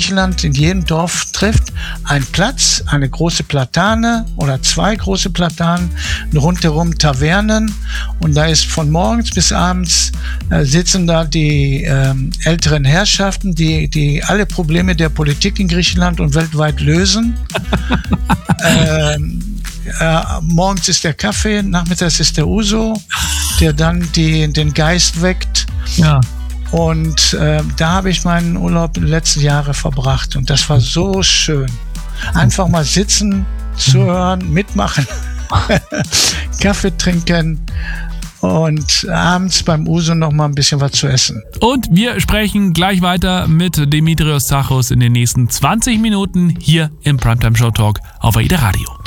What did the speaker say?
Griechenland in jedem Dorf trifft, ein Platz, eine große Platane oder 2 große Platanen, rundherum Tavernen, und da ist von morgens bis abends sitzen da die älteren Herrschaften, die alle Probleme der Politik in Griechenland und weltweit lösen. Morgens ist der Kaffee, nachmittags ist der Uso, der dann den Geist weckt. Ja. Und da habe ich meinen Urlaub in den letzten Jahren verbracht und das war so schön. Einfach mal sitzen, zuhören, mitmachen, Kaffee trinken und abends beim Uso noch mal ein bisschen was zu essen. Und wir sprechen gleich weiter mit Dimitrios Zachos in den nächsten 20 Minuten hier im Primetime Show Talk auf AIDA Radio.